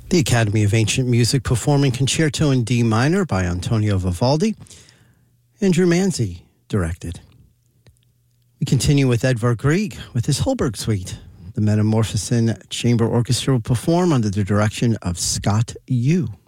The Academy of Ancient Music performing Concerto in D minor by Antonio Vivaldi. Andrew Manzi directed. We continue with Edvard Grieg with his Holberg Suite. The Metamorphosin Chamber Orchestra will perform under the direction of Scott Yu.